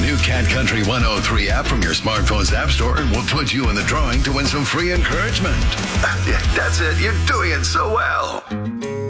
new Cat Country 103 app from your smartphone's app store and we'll put you in the drawing to win some free encouragement. That's it. You're doing it so well.